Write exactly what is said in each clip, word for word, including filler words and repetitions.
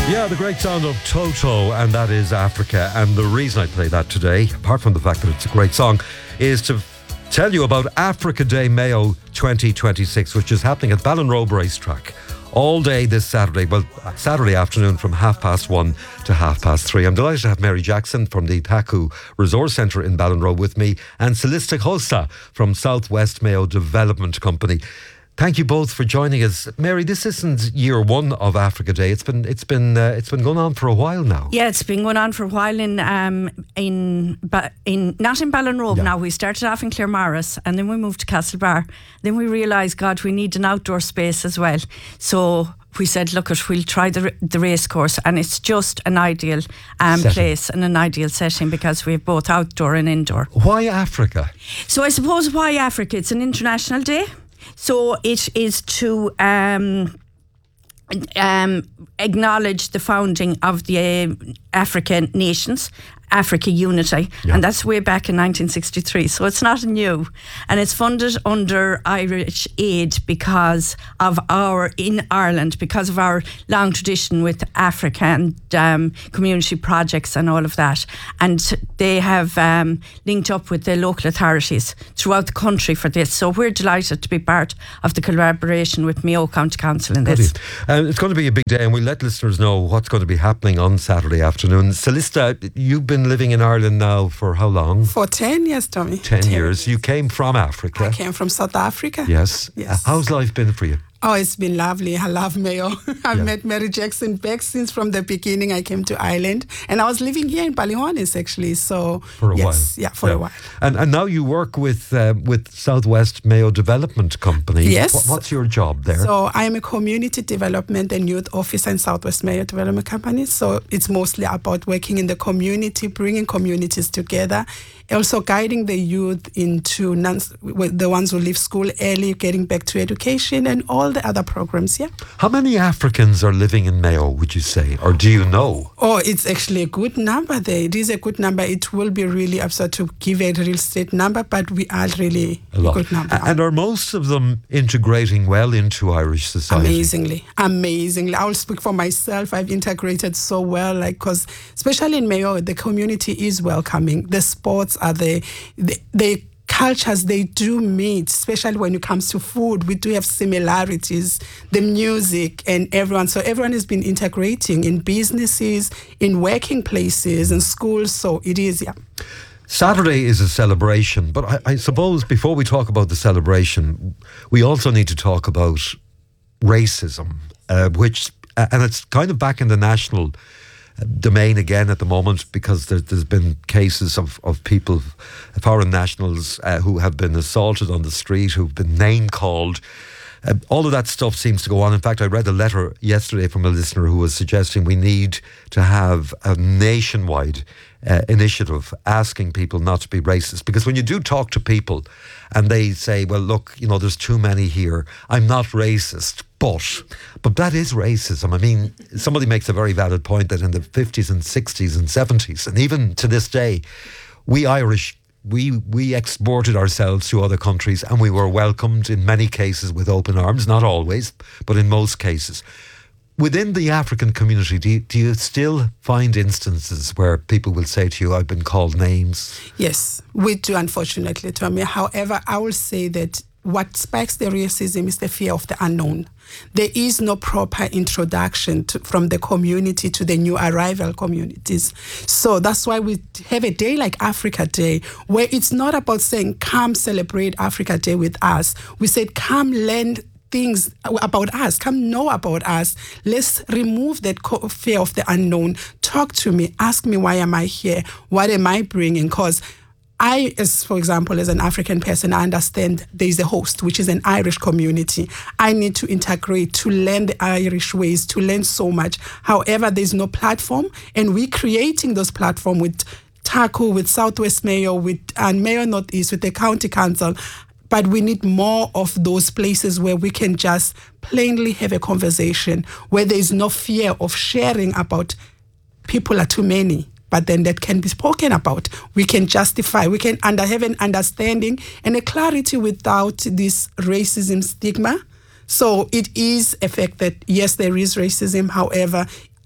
Yeah, the great sound of Toto, and that is Africa. And the reason I play that today, apart from the fact that it's a great song, is to tell you about Africa Day Mayo twenty twenty-six, which is happening at Ballinrobe Racetrack all day this Saturday. Well, Saturday afternoon from half past one to half past three. I'm delighted to have Mary Jackson from the Taku Resource Centre in Ballinrobe with me, and Celeste Hosta from Southwest Mayo Development Company. Thank you both for joining us, Mary. This isn't year one of Africa Day. It's been it's been uh, it's been going on for a while now. Yeah, it's been going on for a while in um in in not in Ballinrobe. Yeah. Now we started off in Claremorris, and then we moved to Castlebar. Then we realised, God, we need an outdoor space as well. So we said, look, it, we'll try the the race course, and it's just an ideal um, place and an ideal setting because we have both outdoor and indoor. Why Africa? So I suppose why Africa? It's an international day. So it is to um, um, acknowledge the founding of the uh, African nations, Africa Unity, yeah. And that's way back in nineteen sixty-three. So it's not new, and it's funded under Irish aid because of our in Ireland because of our long tradition with Africa and um, community projects and all of that. And they have um, linked up with the local authorities throughout the country for this. So we're delighted to be part of the collaboration with Mayo County Council in this. Um, it's going to be a big day, and we'll let listeners know what's going to be happening on Saturday afternoon. Celeste, you've been living in Ireland now for how long? For ten years, Tommy. Ten, ten years. You came from Africa. I came from South Africa. Yes. Yes. Uh, how's life been for you? Oh, it's been lovely. I love Mayo. I've yeah. met Mary Jackson back since from the beginning. I came to Ireland, and I was living here in Ballyhonnis actually. So for a yes, while, yeah, for yeah. a while. And and now you work with uh, with Southwest Mayo Development Company. Yes. What, what's your job there? So I am a community development and youth officer in Southwest Mayo Development Company. So it's mostly about working in the community, bringing communities together. Also guiding the youth into non- the ones who leave school early, getting back to education and all the other programs, yeah. How many Africans are living in Mayo, would you say? Or do you know? Oh, it's actually a good number there. It is a good number. It will be really absurd to give a real state number, but we are really a, a good number. And are most of them integrating well into Irish society? Amazingly. Amazingly. I'll speak for myself. I've integrated so well, like, because especially in Mayo, the community is welcoming. The sports are the, the, the cultures, they do meet, especially when it comes to food. We do have similarities, the music and everyone. So everyone has been integrating in businesses, in working places, in schools. So it is, yeah. Saturday is a celebration, but I, I suppose before we talk about the celebration, we also need to talk about racism, uh, which, uh, and it's kind of back in the national domain again at the moment because there, there's been cases of, of people, foreign nationals uh, who have been assaulted on the street, who've been name called. Uh, all of that stuff seems to go on. In fact, I read a letter yesterday from a listener who was suggesting we need to have a nationwide uh, initiative asking people not to be racist. Because when you do talk to people and they say, well, look, you know, there's too many here, I'm not racist. But, but that is racism. I mean, somebody makes a very valid point that in the fifties and sixties and seventies, and even to this day, we Irish, we we exported ourselves to other countries and we were welcomed in many cases with open arms, not always, but in most cases. Within the African community, do you, do you still find instances where people will say to you, I've been called names? Yes, we do, unfortunately, Tommy. However, I will say that what spikes the racism is the fear of the unknown. There is no proper introduction to, from the community to the new arrival communities. So that's why we have a day like Africa Day, where it's not about saying, come celebrate Africa Day with us. We said, come learn things about us, come know about us. Let's remove that fear of the unknown. Talk to me, ask me, why am I here? What am I bringing? Because I, as for example, as an African person, I understand there is a host, which is an Irish community. I need to integrate, to learn the Irish ways, to learn so much. However, there's no platform, and we're creating those platforms with Taku, with Southwest Mayo, with and Mayo Northeast, with the County Council. But we need more of those places where we can just plainly have a conversation, where there is no fear of sharing about people are too many. But then that can be spoken about. We can justify, we can under, have an understanding and a clarity without this racism stigma. So it is a fact that, yes, there is racism. However,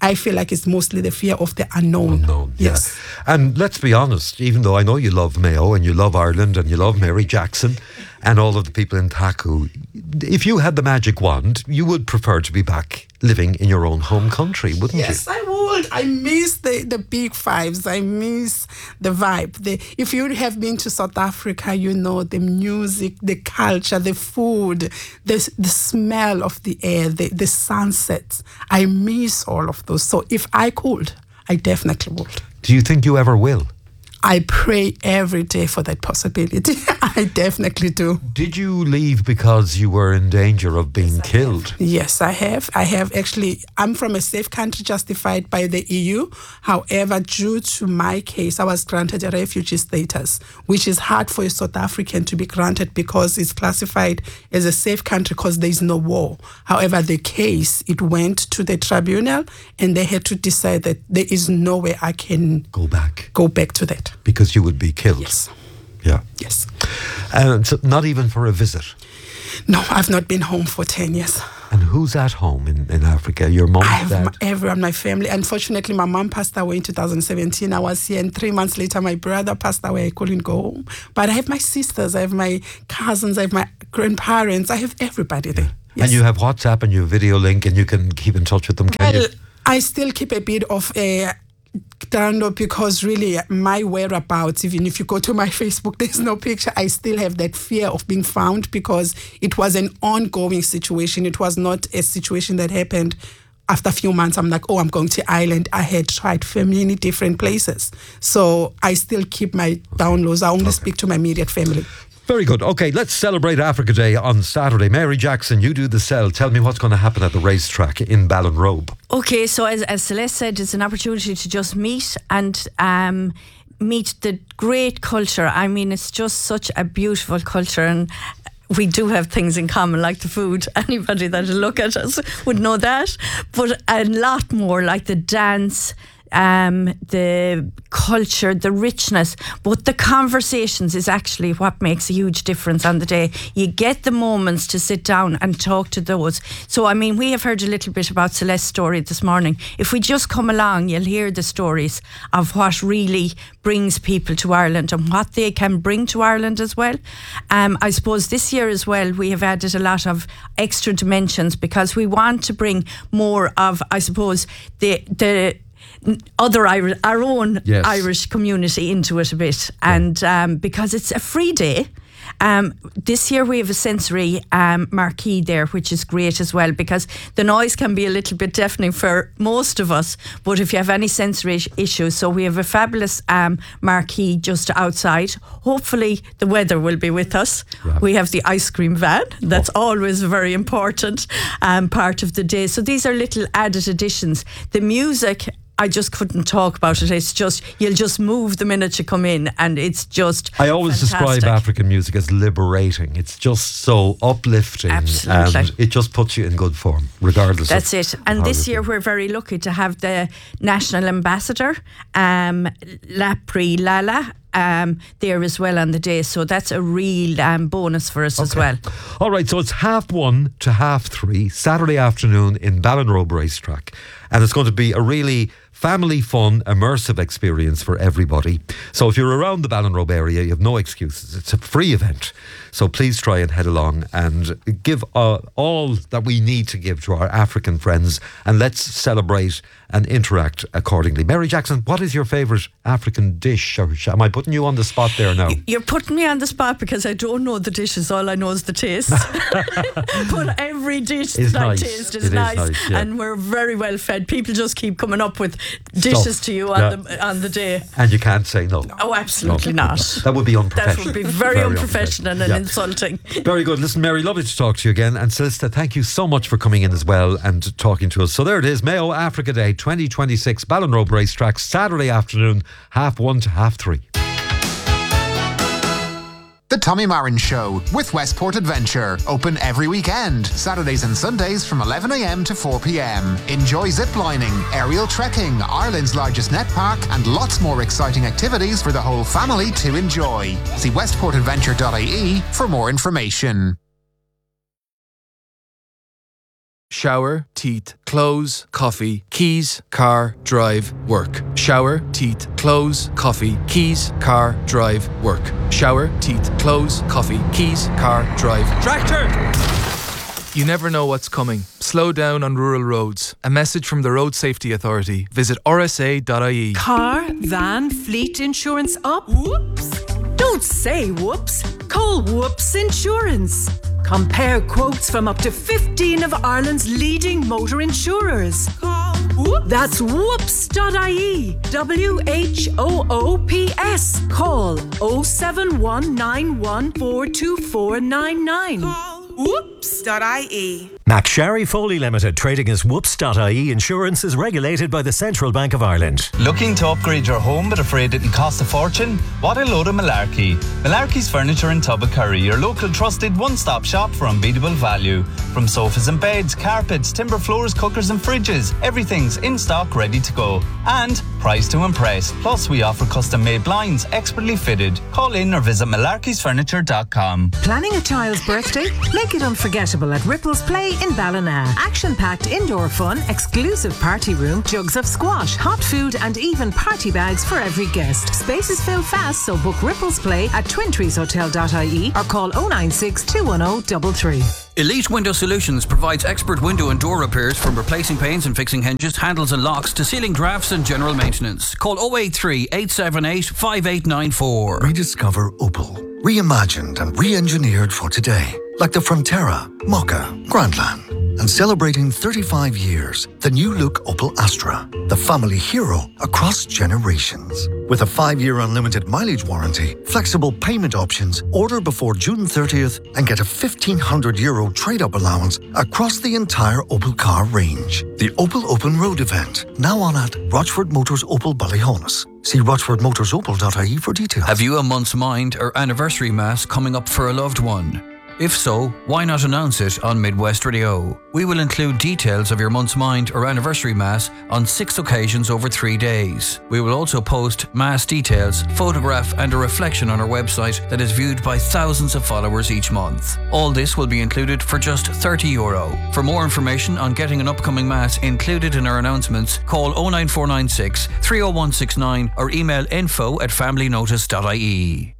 I feel like it's mostly the fear of the unknown. Unknown, yes. Yeah. And let's be honest, even though I know you love Mayo and you love Ireland and you love Mary Jackson and all of the people in Taku, if you had the magic wand, you would prefer to be back living in your own home country, wouldn't yes, you? Yes, I would. I miss the, the big fives. I miss the vibe. The, if you have been to South Africa, you know the music, the culture, the food, the, the smell of the air, the, the sunsets. I miss all of those. So if I could, I definitely would. Do you think you ever will? I pray every day for that possibility. I definitely do. Did you leave because you were in danger of being yes, killed? Yes, I have. I have actually. I'm from a safe country justified by the E U. However, due to my case, I was granted a refugee status, which is hard for a South African to be granted because it's classified as a safe country because there is no war. However, the case, it went to the tribunal and they had to decide that there is no way I can go back. Go back to that. Because you would be killed. Yes. Yeah. Yes. And so not even for a visit? No, I've not been home for ten years. And who's at home in, in Africa? Your mom, I have dad? my, everyone, my family. Unfortunately, my mom passed away in two thousand seventeen. I was here, and three months later, my brother passed away. I couldn't go home. But I have my sisters, I have my cousins, I have my grandparents. I have everybody there. Yes. And you have WhatsApp and you have video link and you can keep in touch with them, can well, you? I still keep a bit of a download because really my whereabouts, even if you go to my Facebook, there's no picture. I still have that fear of being found because it was an ongoing situation. It was not a situation that happened after a few months. I'm like, oh, I'm going to Ireland. I had tried for many different places. So I still keep my downloads. I only okay. speak to my immediate family. Very good. Okay, let's celebrate Africa Day on Saturday. Mary Jackson, you do the sell. Tell me what's going to happen at the racetrack in Ballinrobe. Okay, so as, as Celeste said, it's an opportunity to just meet and um, meet the great culture. I mean, it's just such a beautiful culture, and we do have things in common, like the food. Anybody that will look at us would know that. But a lot more, like the dance, Um, the culture, the richness, but the conversations is actually what makes a huge difference on the day. You get the moments to sit down and talk to those. So, I mean, we have heard a little bit about Celeste's story this morning. If we just come along, you'll hear the stories of what really brings people to Ireland and what they can bring to Ireland as well. Um, I suppose this year as well, we have added a lot of extra dimensions because we want to bring more of, I suppose, the the other Irish, our own yes. Irish community into it a bit, and um, because it's a free day. Um, this year we have a sensory um, marquee there, which is great as well, because the noise can be a little bit deafening for most of us, but if you have any sensory issues, so we have a fabulous um, marquee just outside. Hopefully the weather will be with us. Right. We have the ice cream van. That's oh. always a very important um, part of the day. So these are little added additions. The music, I just couldn't talk about it. It's just, you'll just move the minute you come in, and it's just I always fantastic. describe African music as liberating. It's just so uplifting. Absolutely. And it just puts you in good form, regardless That's of it. And this year we're very lucky to have the national ambassador, um, Lapri Lala, Um, there as well on the day, so that's a real um, bonus for us okay. as well. All right, so it's half one to half three Saturday afternoon in Ballinrobe Racetrack, and it's going to be a really family fun, immersive experience for everybody. So if you're around the Ballinrobe area, you have no excuses. It's a free event, so please try and head along and give uh, all that we need to give to our African friends, and let's celebrate and interact accordingly. Mary Jackson, what is your favourite African dish? Or am I putting you on the spot there now? You're putting me on the spot because I don't know the dishes. All I know is the taste. But every dish it's that nice. I taste is it nice, is nice yeah. and we're very well fed. People just keep coming up with dishes Stuff. to you on yeah. the on the day, and you can't say no. Oh, absolutely no. not. That would be unprofessional. That would be very, very unprofessional, unprofessional and yeah. insulting. Very good. Listen, Mary, lovely to talk to you again. And Celeste, thank you so much for coming in as well and talking to us. So there it is, Mayo Africa Day twenty twenty-six, Ballinrobe Racetrack, Saturday afternoon, half one to half three. The Tommy Marin Show with Westport Adventure. Open every weekend, Saturdays and Sundays from eleven a.m. to four p.m. Enjoy ziplining, aerial trekking, Ireland's largest net park, and lots more exciting activities for the whole family to enjoy. See westport adventure dot I E for more information. shower, teeth, clothes, coffee, keys, car, drive, work. Shower, teeth, clothes, coffee, keys, car, drive, work. Shower, teeth, clothes, coffee, keys, car, drive. Tractor! You never know what's coming. Slow down on rural roads. A message from the Road Safety Authority. Visit r s a dot i e. Car, van, fleet insurance up? Whoops! Don't say whoops. Call Whoops Insurance. Compare quotes from up to fifteen of Ireland's leading motor insurers. Call Whoops. That's whoops dot i e. W H O O P S. Call oh seven one nine one four two four nine nine. Call whoops dot i e. McSharry Foley Limited, trading as whoops dot i e Insurance, is regulated by the Central Bank of Ireland. Looking to upgrade your home but afraid it can cost a fortune? What a load of malarkey. Malarkey's Furniture in Tubbacurry, your local trusted one-stop shop for unbeatable value. From sofas and beds, carpets, timber floors, cookers and fridges, everything's in stock, ready to go. And price to impress. Plus, we offer custom-made blinds, expertly fitted. Call in or visit malarkeys furniture dot com. Planning a child's birthday? Make it unforgettable at Ripples Play in Ballina. Action-packed indoor fun, exclusive party room, jugs of squash, hot food and even party bags for every guest. Spaces fill fast, so book Ripples Play at twin trees hotel dot i e or call oh nine six, two one oh, three three. Elite Window Solutions provides expert window and door repairs, from replacing panes and fixing hinges, handles and locks to sealing drafts and general maintenance. Call oh eight three, eight seven eight, five eight nine four. Rediscover Opel. Reimagined and re-engineered for today. Like the Frontera, Mokka, Grandland. And celebrating thirty-five years, the new look Opel Astra. The family hero across generations. With a five-year unlimited mileage warranty, flexible payment options, order before June thirtieth and get a fifteen hundred euro trade-up allowance across the entire Opel car range. The Opel Open Road event, now on at Rochford Motors Opel Ballyhonus. See rochford motors opel dot i e for details. Have you a month's mind or anniversary mass coming up for a loved one? If so, why not announce it on Midwest Radio? We will include details of your month's mind or anniversary mass on six occasions over three days. We will also post mass details, photograph and a reflection on our website that is viewed by thousands of followers each month. All this will be included for just thirty euro. For more information on getting an upcoming mass included in our announcements, call oh nine four nine six, three oh one six nine or email info at family notice dot i e.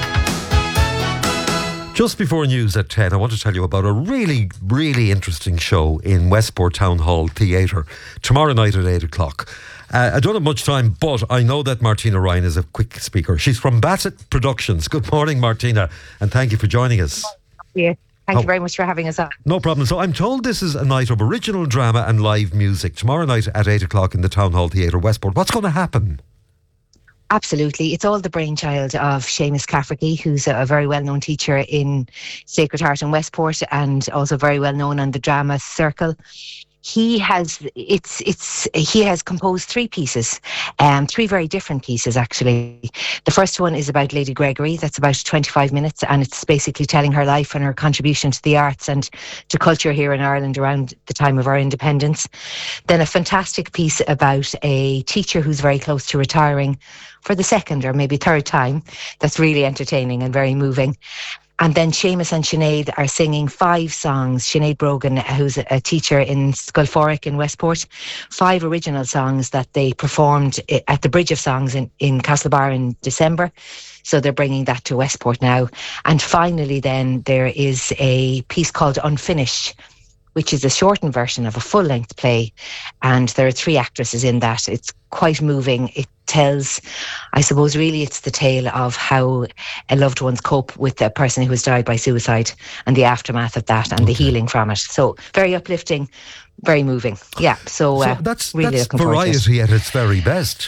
Just before news at ten, I want to tell you about a really, really interesting show in Westport Town Hall Theatre tomorrow night at eight o'clock. Uh, I don't have much time, but I know that Martina Ryan is a quick speaker. She's from Bassett Productions. Good morning, Martina, and thank you for joining us. Yeah. Thank oh, you very much for having us on. No problem. So I'm told this is a night of original drama and live music tomorrow night at eight o'clock in the Town Hall Theatre, Westport. What's going to happen? Absolutely. It's all the brainchild of Seamus Cafferty, who's a very well-known teacher in Sacred Heart in Westport and also very well known on the drama circle. He has it's it's he has composed three pieces, um, three very different pieces actually. The first one is about Lady Gregory. That's about twenty-five minutes, and it's basically telling her life and her contribution to the arts and to culture here in Ireland around the time of our independence. Then a fantastic piece about a teacher who's very close to retiring for the second or maybe third time. That's really entertaining and very moving. And then Seamus and Sinead are singing five songs. Sinead Brogan, who's a teacher in Sculforic in Westport, five original songs that they performed at the Bridge of Songs in, in Castlebar in December. So they're bringing that to Westport now. And finally then there is a piece called Unfinished, which is a shortened version of a full-length play. And there are three actresses in that. It's quite moving. It tells, I suppose, really it's the tale of how a loved ones cope with a person who has died by suicide and the aftermath of that and okay. the healing from it. So very uplifting, very moving. Yeah, so, uh, so that's, really that's looking forward to it. Variety at its very best.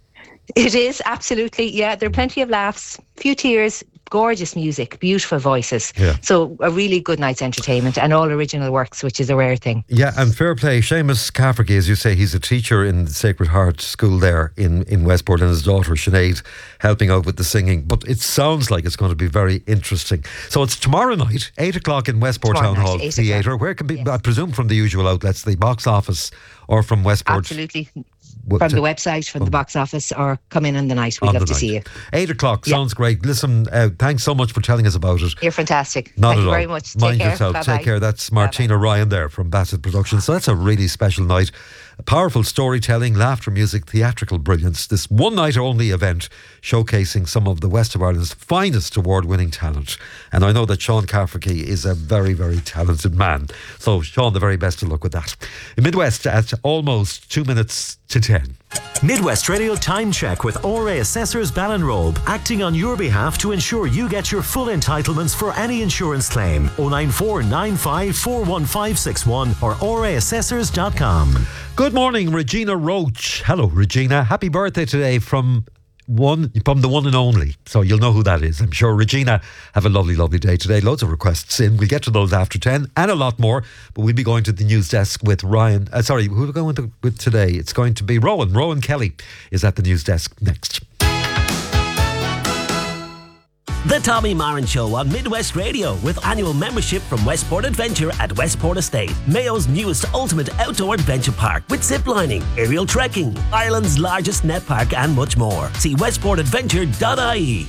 It is, absolutely. Yeah, there are plenty of laughs, few tears, gorgeous music, beautiful voices. Yeah. So a really good night's entertainment and all original works, which is a rare thing. Yeah, and fair play. Seamus Cafferty, as you say, he's a teacher in the Sacred Heart School there in, in Westport, and his daughter Sinead helping out with the singing. But it sounds like it's going to be very interesting. So it's tomorrow night, eight o'clock in Westport tomorrow Town Hall Theatre. Where can be, yes. I presume from the usual outlets, the box office or from Westport? Absolutely. What, from the website, from oh. the box office, or come in on the night. We'd love to night. see you. Eight o'clock yeah. sounds great. Listen, uh, thanks so much for telling us about it. You're fantastic. Not Thank at you all. very much. Take Mind care. yourself. Bye-bye. Take care. That's Martina Bye-bye. Ryan there from Bassett Productions. So that's a really special night. Powerful storytelling, laughter, music, theatrical brilliance. This one night only event showcasing some of the West of Ireland's finest award-winning talent. And I know that Sean Cafferty is a very, very talented man. So Sean, the very best of luck with that. In Midwest at almost two minutes to ten. Midwest Radio Time Check with O R A Assessors Ballinrobe, acting on your behalf to ensure you get your full entitlements for any insurance claim. oh nine four nine five four one five six one or O R A assessors dot com. Good morning, Regina Roach. Hello, Regina. Happy birthday today from one from the one and only. So you'll know who that is, I'm sure. Regina, have a lovely, lovely day today. Loads of requests in. We'll get to those after ten and a lot more. But we'll be going to the news desk with Ryan. Uh, sorry, who are we going to, with today? It's going to be Rowan. Rowan Kelly is at the news desk next. The Tommy Marin Show on Midwest Radio with annual membership from Westport Adventure at Westport Estate, Mayo's newest ultimate outdoor adventure park with zip lining, aerial trekking, Ireland's largest net park and much more. See westport adventure dot I E.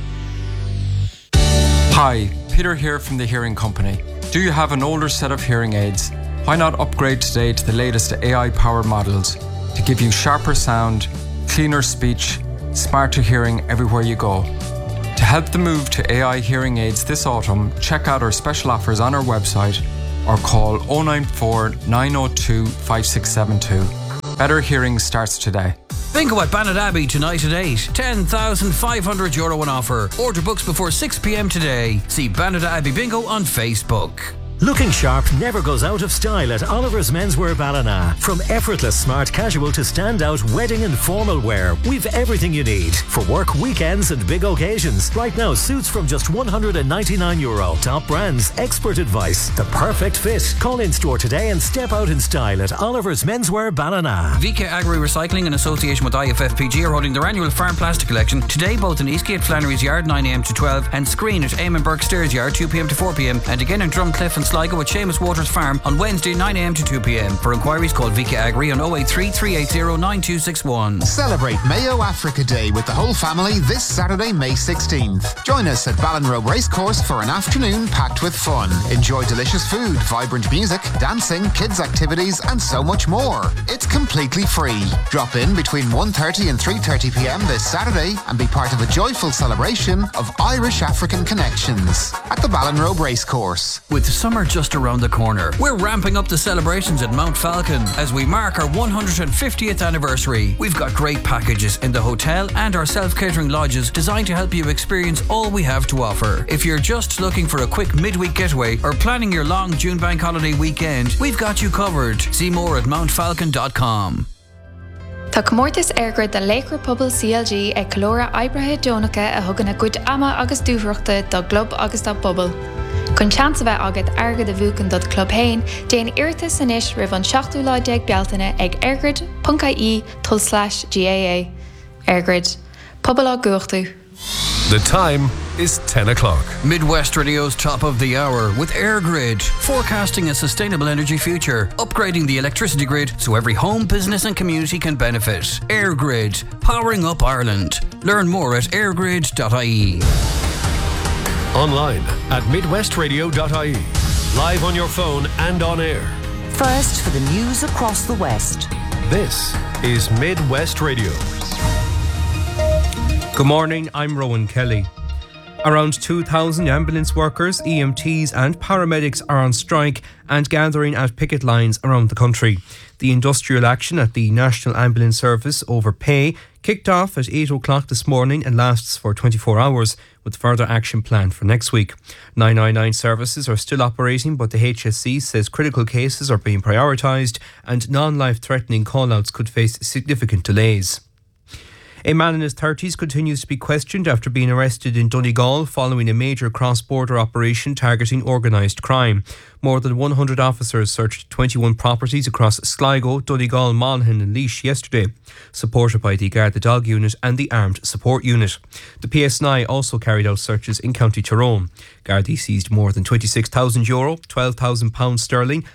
Hi, Peter here from the Hearing Company. Do you have an older set of hearing aids? Why not upgrade today to the latest A I-powered models to give you sharper sound, cleaner speech, smarter hearing everywhere you go? To help the move to A I hearing aids this autumn, check out our special offers on our website or call oh nine four nine oh two five six seven two. Better hearing starts today. Bingo at Bannadabbey tonight at eight. ten thousand five hundred euro on offer. Order books before six p.m. today. See Bannadabbey Bingo on Facebook. Looking sharp never goes out of style at Oliver's Menswear Ballina. From effortless smart casual to standout wedding and formal wear, we've everything you need for work, weekends and big occasions. Right now, suits from just one hundred ninety-nine euro. Top brands, expert advice, the perfect fit. Call in store today and step out in style at Oliver's Menswear Ballina. V K Agri Recycling in association with I F F P G are holding their annual farm plastic collection today, both in Eastgate Flannery's Yard nine a.m. to twelve and Screen at Eamon Burke Stairs Yard two p.m. to four p.m. and again in Drumcliff and Sligo at Seamus Waters Farm on Wednesday nine a.m. to two p.m. For inquiries, call V K Agri on oh eight three, three eight zero, nine two six one. Celebrate Mayo Africa Day with the whole family this Saturday, May sixteenth. Join us at Ballinrobe Racecourse for an afternoon packed with fun. Enjoy delicious food, vibrant music, dancing, kids activities and so much more. It's completely free. Drop in between one thirty and three thirty p.m. this Saturday and be part of a joyful celebration of Irish-African connections at the Ballinrobe Racecourse. With summer just around the corner, we're ramping up the celebrations at Mount Falcon as we mark our one hundred fiftieth anniversary. We've got great packages in the hotel and our self-catering lodges designed to help you experience all we have to offer. If you're just looking for a quick midweek getaway or planning your long June bank holiday weekend, we've got you covered. See more at mount falcon dot com. Tá comórtas airgrid den Laker Pobl C L G ag Calora Ibrathe Dónacha a thugann a gcuid ama agus dúthreachta do glob agus do Pobl. Chun chance bheith agad airgid a bhuacan do club hain, déan iartas inis ribh an seachtú lá déag bealtaine ag airgrid dot I E tull slash G A A. Airgrid. Pobl á gúirtú. The time is ten o'clock. Midwest Radio's top of the hour with AirGrid, forecasting a sustainable energy future, upgrading the electricity grid so every home, business and community can benefit. AirGrid, powering up Ireland. Learn more at airgrid dot I E. Online at midwest radio dot I E. Live on your phone and on air. First for the news across the West. This is Midwest Radio. Good morning, I'm Rowan Kelly. Around two thousand ambulance workers, E M Ts and paramedics are on strike and gathering at picket lines around the country. The industrial action at the National Ambulance Service over pay kicked off at eight o'clock this morning and lasts for twenty-four hours, with further action planned for next week. nine nine nine services are still operating, but the H S C says critical cases are being prioritised and non-life-threatening call-outs could face significant delays. A man in his thirties continues to be questioned after being arrested in Donegal following a major cross-border operation targeting organised crime. More than one hundred officers searched twenty-one properties across Sligo, Donegal, Monaghan and Laois yesterday, supported by the Garda Dog Unit and the Armed Support Unit. The P S N I also carried out searches in County Tyrone. Gardaí seized more than twenty-six thousand euro, twelve thousand pounds sterling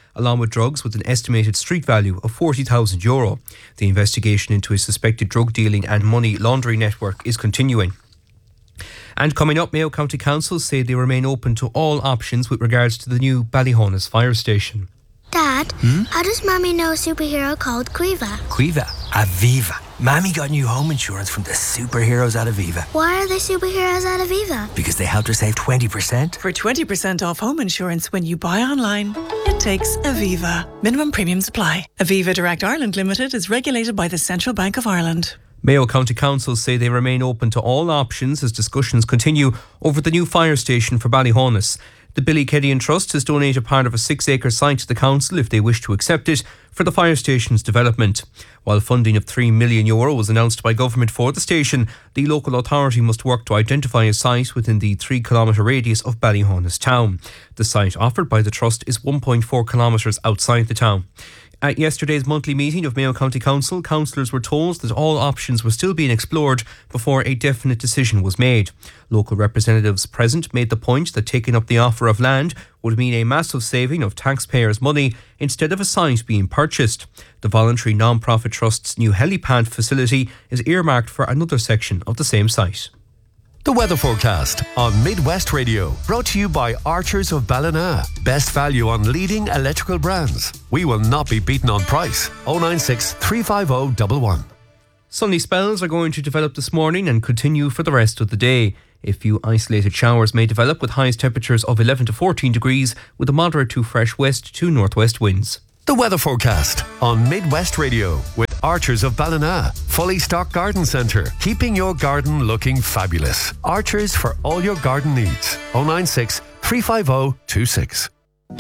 along with drugs with an estimated street value of forty thousand euro. The investigation into a suspected drug dealing and money laundering network is continuing. And coming up, Mayo County Council say they remain open to all options with regards to the new Ballyhonus fire station. Dad, Hmm? how does Mommy know a superhero called Quiva? Quiva, Aviva. Mammy got new home insurance from the superheroes at Aviva Why are they superheroes at Aviva? because they helped her save twenty percent. For twenty percent off home insurance when you buy online, it takes Aviva. Minimum premiums apply. Aviva Direct Ireland Limited is regulated by the Central Bank of Ireland. Mayo County Council say they remain open to all options as discussions continue over the new fire station for Ballyhonus. The Billy Keddian Trust has donated part of a six-acre site to the council if they wish to accept it for the fire station's development. While funding of three million euro was announced by government for the station, the local authority must work to identify a site within the three kilometre radius of Ballyhonus town. The site offered by the trust is one point four kilometres outside the town. At yesterday's monthly meeting of Mayo County Council, councillors were told that all options were still being explored before a definite decision was made. Local representatives present made the point that taking up the offer of land would mean a massive saving of taxpayers' money instead of a site being purchased. The voluntary non-profit trust's new helipad facility is earmarked for another section of the same site. The weather forecast on Midwest Radio, brought to you by Archers of Ballina. Best value on leading electrical brands. We will not be beaten on price. oh nine six, three five oh, one one. Sunny spells are going to develop this morning and continue for the rest of the day. A few isolated showers may develop with highest temperatures of eleven to fourteen degrees with a moderate to fresh west to northwest winds. The weather forecast on Midwest Radio with Archers of Ballina. Fully stocked garden centre, keeping your garden looking fabulous. Archers for all your garden needs. oh nine six, three five oh, two six.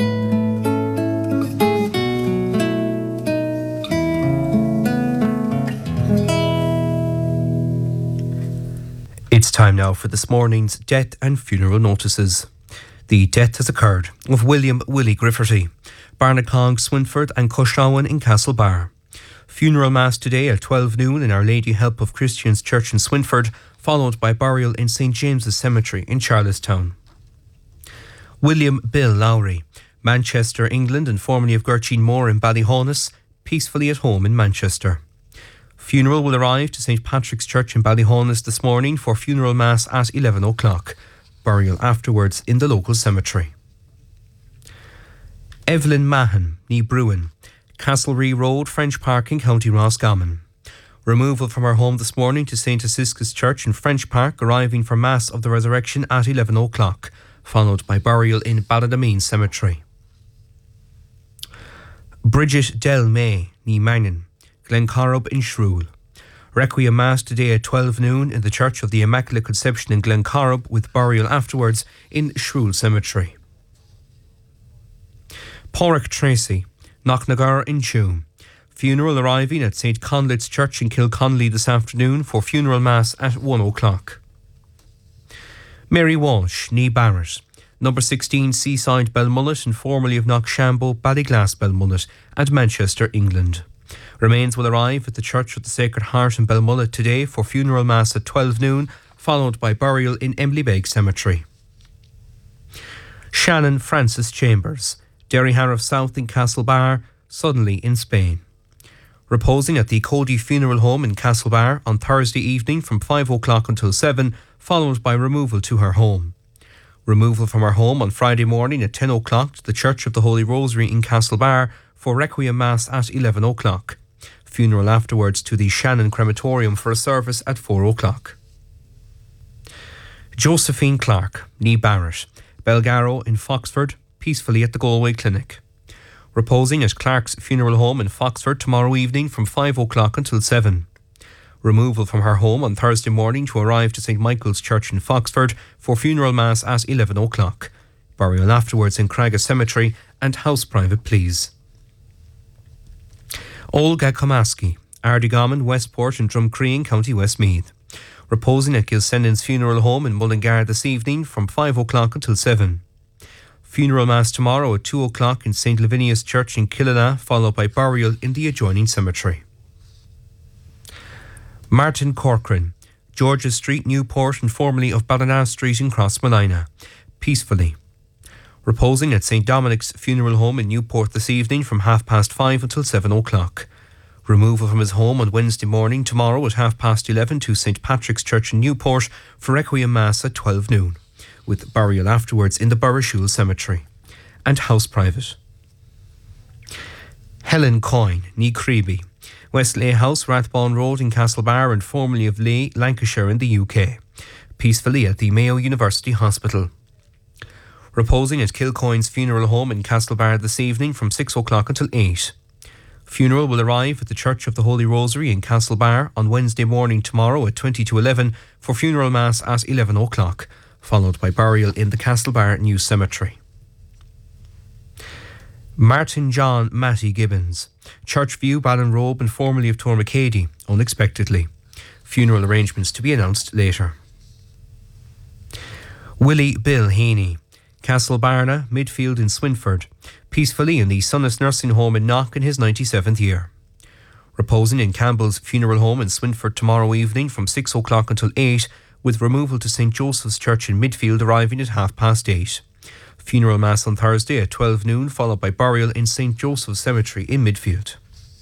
It's time now for this morning's death and funeral notices. The death has occurred of William Willie Grifferty, Barnacong, Swinford and Cushawan in Castlebar. Funeral mass today at twelve noon in Our Lady Help of Christians Church in Swinford, followed by burial in Saint James's Cemetery in Charlestown. William Bill Lowry, Manchester, England, and formerly of Gertrude Moore in Ballyhonus, peacefully at home in Manchester. Funeral will arrive to Saint Patrick's Church in Ballyhonus this morning for funeral mass at eleven o'clock. Burial afterwards in the local cemetery. Evelyn Mahan, Nee Bruin, Castlereagh Road, French Park in County Roscommon. Removal from her home this morning to Saint Asisca's Church in French Park, arriving for Mass of the Resurrection at eleven o'clock, followed by burial in Ballydameen Cemetery. Bridget Del May, Nee Mangan, Glencorrib in Shrule. Requiem Mass today at twelve noon in the Church of the Immaculate Conception in Glencorrib, with burial afterwards in Shrule Cemetery. Porrick Tracy, Knocknagar in Tuam. Funeral arriving at Saint Conlit's Church in Kilconnelly this afternoon for funeral mass at one o'clock. Mary Walsh, Nee Barrett, number sixteen Seaside Belmullet and formerly of Knockshambo, Ballyglass Belmullet and Manchester, England. Remains will arrive at the Church of the Sacred Heart in Belmullet today for funeral mass at twelve noon, followed by burial in Emlybeg Cemetery. Shannon Francis Chambers, Derryharrow South in Castlebar, suddenly in Spain. Reposing at the Cody Funeral Home in Castlebar on Thursday evening from five o'clock until seven, followed by removal to her home. Removal from her home on Friday morning at ten o'clock to the Church of the Holy Rosary in Castlebar for Requiem Mass at eleven o'clock. Funeral afterwards to the Shannon Crematorium for a service at four o'clock. Josephine Clark, Nee Barrett, Belgarrow in Foxford, peacefully at the Galway Clinic. Reposing at Clark's Funeral Home in Foxford tomorrow evening from five o'clock until seven. Removal from her home on Thursday morning to arrive to Saint Michael's Church in Foxford for funeral mass at eleven o'clock. Burial afterwards in Cragga Cemetery and house private please. Olga Komaski, Ardyghaman, Westport and Drumcree, County Westmeath. Reposing at Gilsendon's Funeral Home in Mullingar this evening from five o'clock until seven. Funeral mass tomorrow at two o'clock in Saint Lavinia's Church in Killala, followed by burial in the adjoining cemetery. Martin Corcoran, George's Street, Newport and formerly of Ballina Street in Crossmolina, peacefully. Reposing at Saint Dominic's Funeral Home in Newport this evening from half past five until seven o'clock. Removal from his home on Wednesday morning tomorrow at half past eleven to Saint Patrick's Church in Newport for Requiem Mass at twelve noon, with burial afterwards in the Burrishoole Cemetery. And house private. Helen Coyne, ní Creeby, Westlea House, Rathbone Road in Castlebar and formerly of Leigh, Lancashire in the U K. Peacefully at the Mayo University Hospital. Reposing at Kilcoyne's Funeral Home in Castlebar this evening from six o'clock until eight. Funeral will arrive at the Church of the Holy Rosary in Castlebar on Wednesday morning tomorrow at twenty to eleven for funeral mass at eleven o'clock, followed by burial in the Castlebar New Cemetery. Martin John Matty Gibbons, Churchview, Ballinrobe and formerly of Tormacady, unexpectedly. Funeral arrangements to be announced later. Willie Bill Heaney, Castlebarna, Midfield in Swinford, peacefully in the Sunnis Nursing Home in Knock in his ninety-seventh year. Reposing in Campbell's Funeral Home in Swinford tomorrow evening from six o'clock until eight, with removal to Saint Joseph's Church in Midfield arriving at half past eight. Funeral Mass on Thursday at twelve noon, followed by burial in Saint Joseph's Cemetery in Midfield.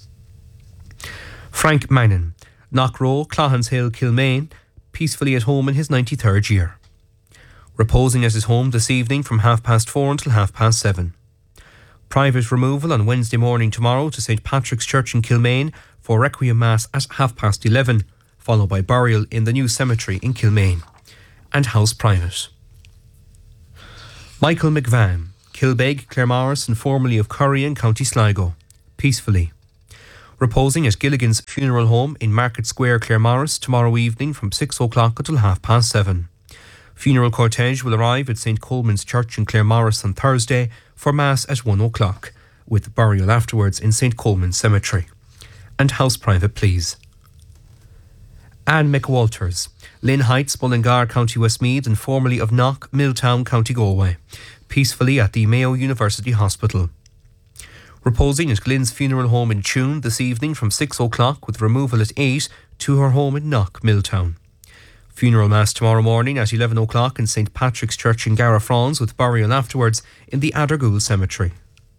Frank Mannon, Knockrow, Clohans Hill, Kilmaine, peacefully at home in his ninety-third year. Reposing at his home this evening from half past four until half past seven. Private removal on Wednesday morning tomorrow to Saint Patrick's Church in Kilmaine for Requiem Mass at half past eleven, followed by burial in the new cemetery in Kilmaine. And house private. Michael McVan, Kilbeg, Claremorris and formerly of Curry in County Sligo, peacefully. Reposing at Gilligan's Funeral Home in Market Square, Claremorris tomorrow evening from six o'clock until half past seven. Funeral cortege will arrive at Saint Coleman's Church in Claremorris on Thursday for Mass at one o'clock, with burial afterwards in Saint Coleman's Cemetery. And house private, please. Anne McWalters, Lynn Heights, Mullingar, County Westmeath and formerly of Knock, Milltown, County Galway, peacefully at the Mayo University Hospital. Reposing at Glyn's Funeral Home in Tune this evening from six o'clock with removal at eight to her home in Knock, Milltown. Funeral Mass tomorrow morning at eleven o'clock in Saint Patrick's Church in Garafrons with burial afterwards in the Addergoole Cemetery.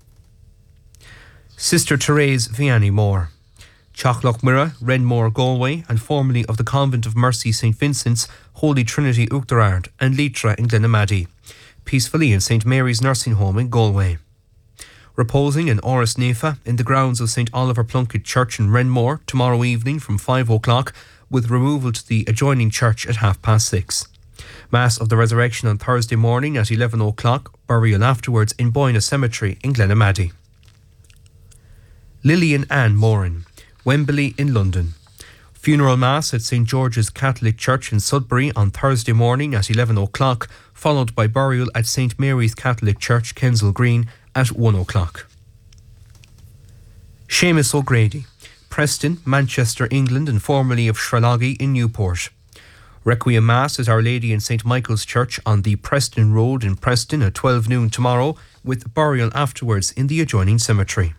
Sister Therese Vianney Moore, Chachlochmira, Renmore, Galway and formerly of the Convent of Mercy Saint Vincent's, Holy Trinity, Uachtarard and Leitra in Glenamaddy, peacefully in Saint Mary's Nursing Home in Galway. Reposing in Oris Nefa in the grounds of Saint Oliver Plunkett Church in Renmore tomorrow evening from five o'clock with removal to the adjoining church at half past six. Mass of the Resurrection on Thursday morning at eleven o'clock, burial afterwards in Boyna Cemetery in Glenamaddy. Lillian Ann Moran, Wembley in London. Funeral Mass at Saint George's Catholic Church in Sudbury on Thursday morning at eleven o'clock, followed by burial at Saint Mary's Catholic Church, Kensal Green at one o'clock. Seamus O'Grady, Preston, Manchester, England and formerly of Shraloggy in Newport. Requiem Mass at Our Lady in Saint Michael's Church on the Preston Road in Preston at twelve noon tomorrow, with burial afterwards in the adjoining cemetery.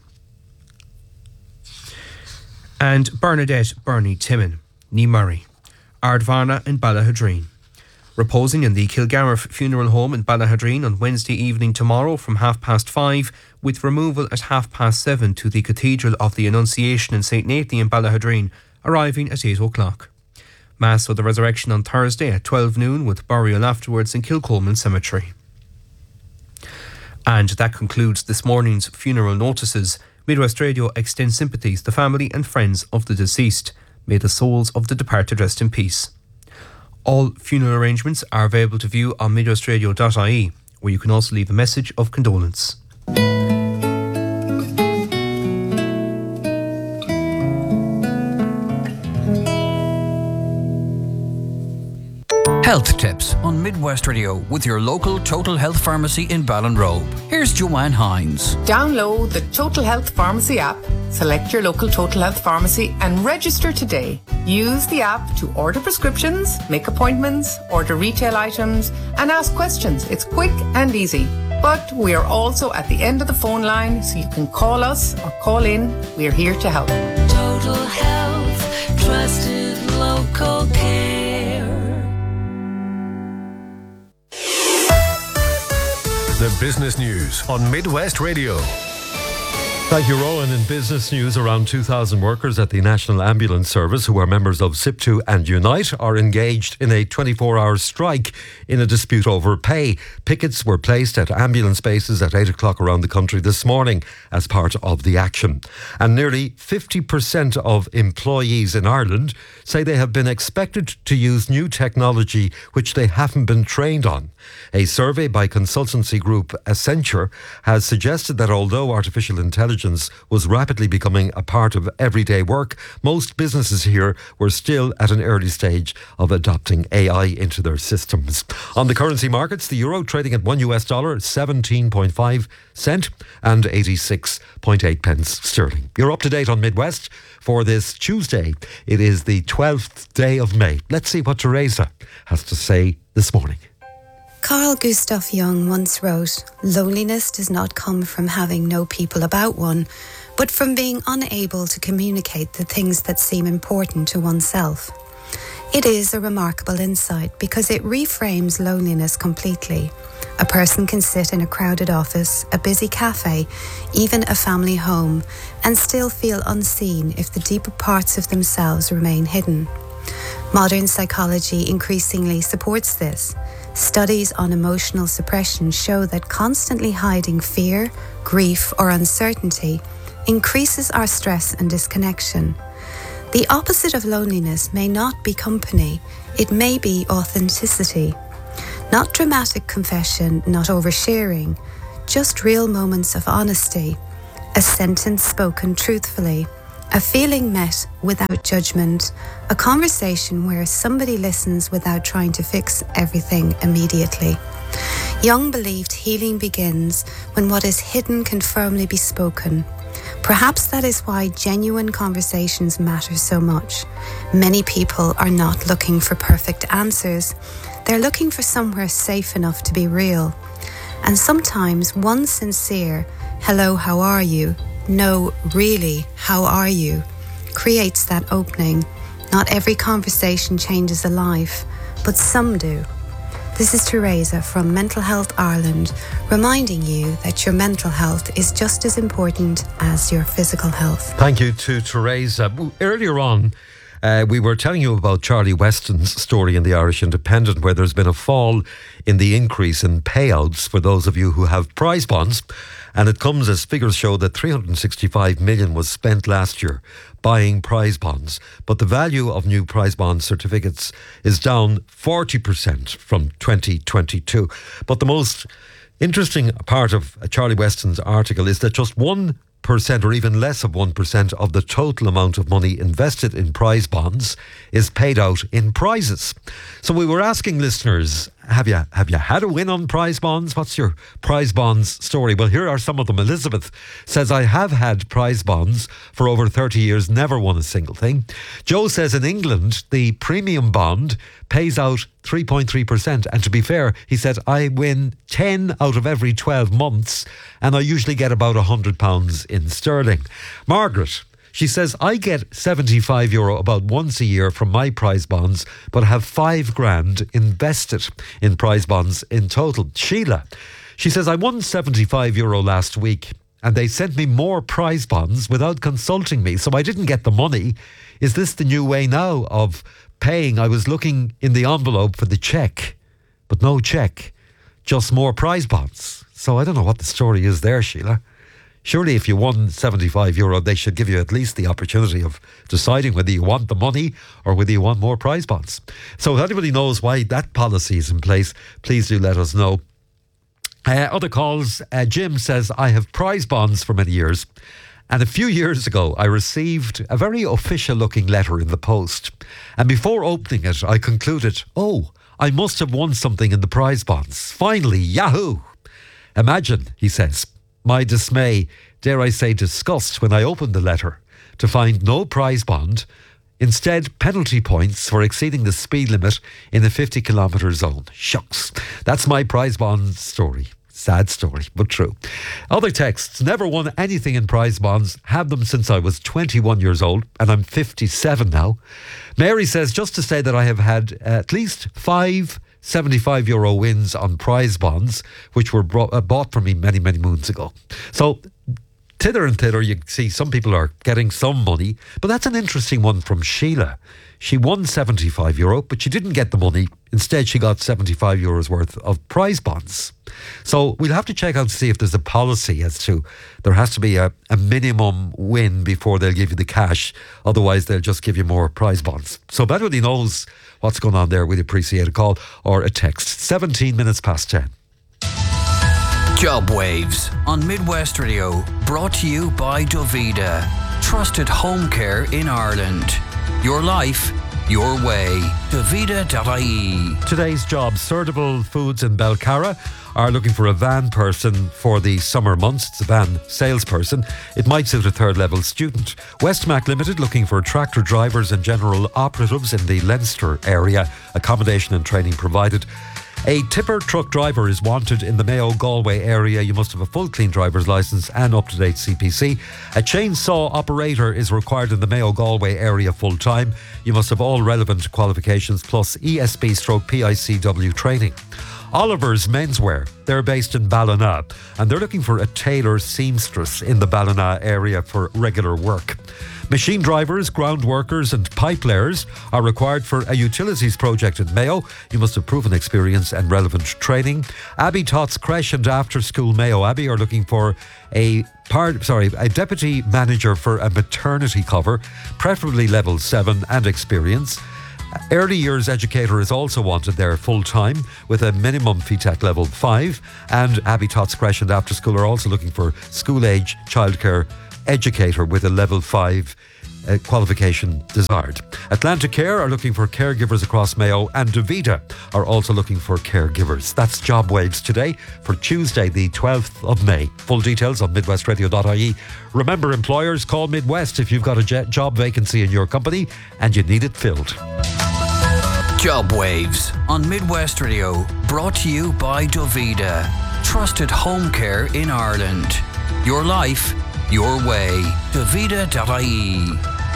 And Bernadette Bernie Timon, ní Murray, Ardvarna and Ballahadreen. Reposing in the Kilgarriff Funeral Home in Ballahadreen on Wednesday evening tomorrow from half past five, with removal at half past seven to the Cathedral of the Annunciation in Saint Nathan in Ballahadreen, arriving at eight o'clock. Mass of the Resurrection on Thursday at twelve noon, with burial afterwards in Kilcolman Cemetery. And that concludes this morning's funeral notices. Midwest Radio extends sympathies to family and friends of the deceased. May the souls of the departed rest in peace. All funeral arrangements are available to view on midwest radio dot I E, where you can also leave a message of condolence. Health tips on Midwest Radio with your local Total Health Pharmacy in Ballinrobe. Here's Joanne Hines. Download the Total Health Pharmacy app, select your local Total Health Pharmacy and register today. Use the app to order prescriptions, make appointments, order retail items and ask questions. It's quick and easy. But we are also at the end of the phone line, so you can call us or call in. We are here to help. Total Health, trusted local care. The business news on Midwest Radio. Thank you, Rowan. In business news, around two thousand workers at the National Ambulance Service who are members of SIPTU and Unite are engaged in a twenty-four hour strike in a dispute over pay. Pickets were placed at ambulance bases at eight o'clock around the country this morning as part of the action. And nearly fifty percent of employees in Ireland say they have been expected to use new technology which they haven't been trained on. A survey by consultancy group Accenture has suggested that although artificial intelligence was rapidly becoming a part of everyday work, most businesses here were still at an early stage of adopting A I into their systems. On the currency markets, the euro trading at one U S dollar, seventeen point five cent and eighty-six point eight pence sterling. You're up to date on Midwest for this Tuesday. It is the twelfth day of May. Let's see what Teresa has to say this morning. Carl Gustav Jung once wrote, "Loneliness does not come from having no people about one, but from being unable to communicate the things that seem important to oneself." It is a remarkable insight because it reframes loneliness completely. A person can sit in a crowded office, a busy cafe, even a family home, and still feel unseen if the deeper parts of themselves remain hidden. Modern psychology increasingly supports this. Studies on emotional suppression show that constantly hiding fear, grief, or uncertainty increases our stress and disconnection. The opposite of loneliness may not be company, it may be authenticity. Not dramatic confession, not oversharing, just real moments of honesty, a sentence spoken truthfully, a feeling met without judgment, a conversation where somebody listens without trying to fix everything immediately. Jung believed healing begins when what is hidden can firmly be spoken. Perhaps that is why genuine conversations matter so much. Many people are not looking for perfect answers. They're looking for somewhere safe enough to be real. And sometimes one sincere, "Hello, how are you?" "No, really, how are you?" creates that opening. Not every conversation changes a life, but some do. This is Teresa from Mental Health Ireland, reminding you that your mental health is just as important as your physical health. Thank you to Teresa. Earlier on, Uh, we were telling you about Charlie Weston's story in the Irish Independent, where there's been a fall in the increase in payouts for those of you who have prize bonds. And it comes as figures show that three hundred sixty-five million was spent last year buying prize bonds. But the value of new prize bond certificates is down forty percent from twenty twenty-two. But the most interesting part of Charlie Weston's article is that just one percent or even less of one percent of the total amount of money invested in prize bonds is paid out in prizes. So we were asking listeners, have you have you had a win on prize bonds? What's your prize bonds story? Well, here are some of them. Elizabeth says, I have had prize bonds for over thirty years, never won a single thing. Joe says in England, the premium bond pays out three point three percent. And to be fair, he said, I win ten out of every twelve months and I usually get about one hundred pounds in sterling. Margaret, she says, I get seventy-five euro about once a year from my prize bonds, but have five grand invested in prize bonds in total. Sheila, she says, I won seventy-five euro last week and they sent me more prize bonds without consulting me, so I didn't get the money. Is this the new way now of paying? I was looking in the envelope for the cheque, but no cheque, just more prize bonds. So I don't know what the story is there, Sheila. Surely if you won seventy-five euro, they should give you at least the opportunity of deciding whether you want the money or whether you want more prize bonds. So if anybody knows why that policy is in place, please do let us know. Uh, other calls, uh, Jim says, I have prize bonds for many years. And a few years ago, I received a very official looking letter in the post. And before opening it, I concluded, oh, I must have won something in the prize bonds. Finally, yahoo! Imagine, he says, my dismay, dare I say disgust, when I opened the letter to find no prize bond, instead penalty points for exceeding the speed limit in a fifty kilometre zone. Shucks. That's my prize bond story. Sad story, but true. Other texts: never won anything in prize bonds. Have them since I was twenty-one years old, and I'm fifty-seven now. Mary says, just to say that I have had at least five seventy-five euro wins on prize bonds, which were brought, uh, bought for me many, many moons ago. So, tither and tither, you see some people are getting some money, but that's an interesting one from Sheila. She won seventy-five euro, but she didn't get the money. Instead, she got seventy-five euros worth of prize bonds. So we'll have to check out to see if there's a policy as to there has to be a, a minimum win before they'll give you the cash. Otherwise, they'll just give you more prize bonds. So if anybody knows what's going on there, we'd appreciate a call or a text. seventeen minutes past ten. Job Waves on Midwest Radio, brought to you by Dovida, trusted home care in Ireland. Your life, your way. Dovida dot I E. Today's job: Surgical Foods in Belcarra are looking for a van person for the summer months. It's a van salesperson. It might suit a third level student. Westmac Limited looking for tractor drivers and general operatives in the Leinster area. Accommodation and training provided. A tipper truck driver is wanted in the Mayo Galway area. You must have a full clean driver's licence and up-to-date C P C. A chainsaw operator is required in the Mayo Galway area full time. You must have all relevant qualifications plus E S B stroke P I C W training. Oliver's Menswear, they're based in Ballina and they're looking for a tailor seamstress in the Ballina area for regular work. Machine drivers, ground workers and pipe layers are required for a utilities project in Mayo. You must have proven experience and relevant training. Abbey Tots Creche and After School Mayo Abbey are looking for a part, sorry, a deputy manager for a maternity cover, preferably level seven and experience. Early years educator is also wanted there full time with a minimum F E T A C level five, and Abbey Tots Creche and After School are also looking for school age childcare educator with a level five uh, qualification desired. Atlantic Care are looking for caregivers across Mayo, and Davida are also looking for caregivers. That's Job Waves today for Tuesday the twelfth of May. Full details on midwest radio dot I E. Remember, employers, call Midwest if you've got a jet job vacancy in your company and you need it filled. Job Waves on Midwest Radio, brought to you by Dovida, trusted home care in Ireland. Your life, your way. Dovida dot I E.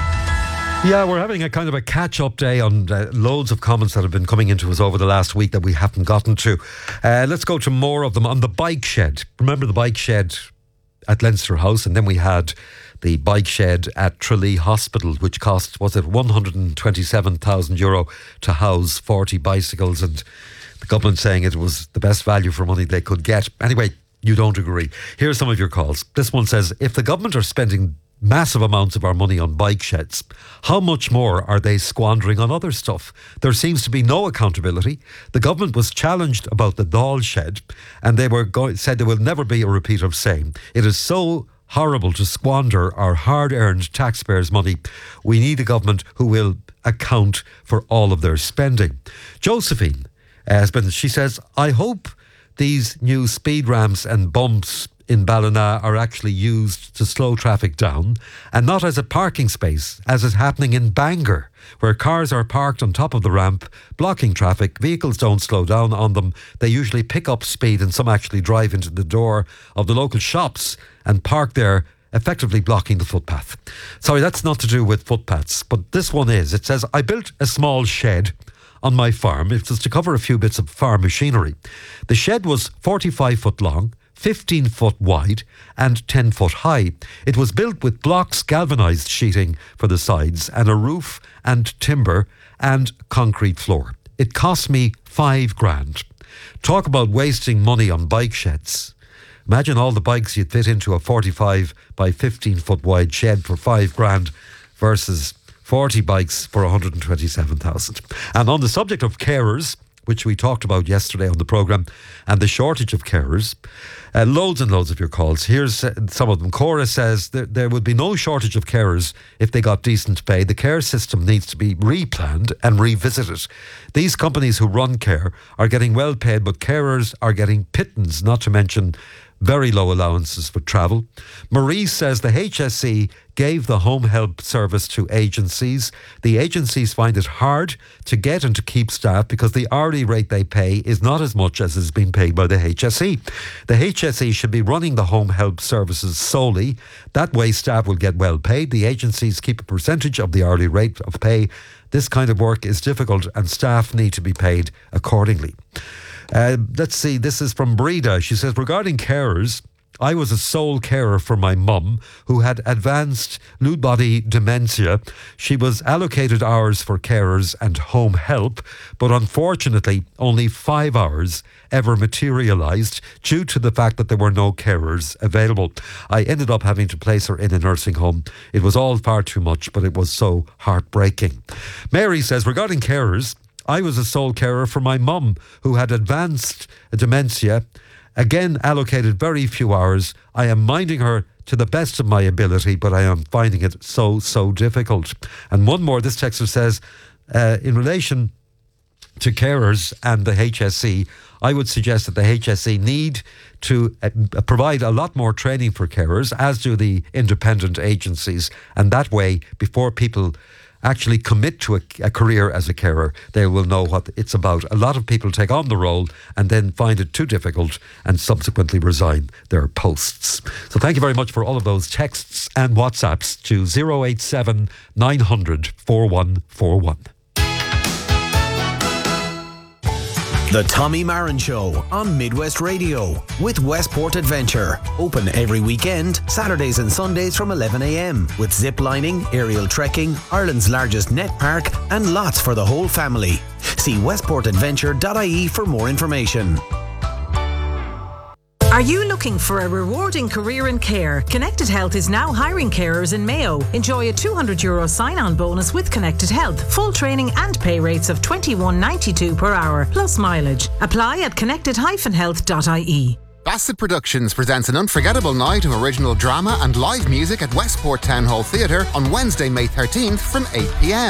Yeah, we're having a kind of a catch-up day on uh, loads of comments that have been coming into us over the last week that we haven't gotten to. Uh, let's go to more of them on the bike shed. Remember the bike shed at Leinster House, and then we had the bike shed at Tralee Hospital, which cost, was it one hundred twenty-seven thousand euro to house forty bicycles, and the government saying it was the best value for money they could get. Anyway, you don't agree. Here's some of your calls. This one says, if the government are spending massive amounts of our money on bike sheds, how much more are they squandering on other stuff? There seems to be no accountability. The government was challenged about the Dáil shed, and they were go- said there will never be a repeat of same. It is so horrible to squander our hard-earned taxpayers' money. We need a government who will account for all of their spending. Josephine has been, she says, I hope these new speed ramps and bumps in Ballina are actually used to slow traffic down and not as a parking space, as is happening in Bangor, where cars are parked on top of the ramp, blocking traffic. Vehicles don't slow down on them. They usually pick up speed, and some actually drive into the door of the local shops and park there, effectively blocking the footpath. Sorry, that's not to do with footpaths, but this one is. It says, I built a small shed on my farm. It was to cover a few bits of farm machinery. The shed was forty-five foot long, fifteen foot wide and ten foot high. It was built with blocks, galvanised sheeting for the sides and a roof and timber and concrete floor. It cost me five grand. Talk about wasting money on bike sheds. Imagine all the bikes you'd fit into a forty-five by fifteen foot wide shed for five grand versus forty bikes for one hundred twenty-seven thousand. And on the subject of carers, which we talked about yesterday on the programme, and the shortage of carers, uh, loads and loads of your calls. Here's uh, some of them. Cora says there, there would be no shortage of carers if they got decent pay. The care system needs to be replanned and revisited. These companies who run care are getting well paid, but carers are getting pittance, not to mention very low allowances for travel. Marie says the H S E gave the home help service to agencies. The agencies find it hard to get and to keep staff because the hourly rate they pay is not as much as is being paid by the H S E. The H S E should be running the home help services solely. That way staff will get well paid. The agencies keep a percentage of the hourly rate of pay. This kind of work is difficult and staff need to be paid accordingly. Uh, let's see, this is from Breda. She says, regarding carers, I was a sole carer for my mum who had advanced Lewy body dementia. She was allocated hours for carers and home help, but unfortunately only five hours ever materialised due to the fact that there were no carers available. I ended up having to place her in a nursing home. It was all far too much, but it was so heartbreaking. Mary says, regarding carers, I was a sole carer for my mum who had advanced dementia. Again, allocated very few hours. I am minding her to the best of my ability, but I am finding it so, so difficult. And one more, this texter says, uh, in relation to carers and the H S E, I would suggest that the H S E need to uh, provide a lot more training for carers, as do the independent agencies. And that way, before people actually commit to a, a career as a carer, they will know what it's about. A lot of people take on the role and then find it too difficult and subsequently resign their posts. So thank you very much for all of those texts and WhatsApps to zero eight seven nine hundred four one four one. The Tommy Marin Show on Midwest Radio with Westport Adventure. Open every weekend, Saturdays and Sundays from eleven a m with zip lining, aerial trekking, Ireland's largest net park and lots for the whole family. See westport adventure dot I E for more information. Are you looking for a rewarding career in care? Connected Health is now hiring carers in Mayo. Enjoy a two hundred euro sign-on bonus with Connected Health, full training and pay rates of twenty-one ninety-two per hour, plus mileage. Apply at connected dash health dot I E. Bassett Productions presents an unforgettable night of original drama and live music at Westport Town Hall Theatre on Wednesday, May thirteenth from eight p m.